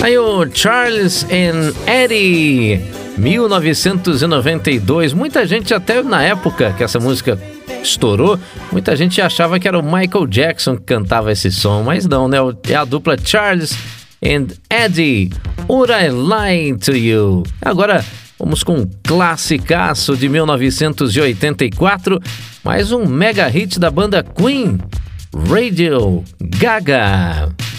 Aí o Charles and Eddie, 1992. Muita gente, até na época que essa música estourou, muita gente achava que era o Michael Jackson que cantava esse som, mas não, né? É a dupla Charles and Eddie, Would I Lie to You? Agora vamos com um classicaço de 1984, mais um mega hit da banda Queen, Radio Gaga.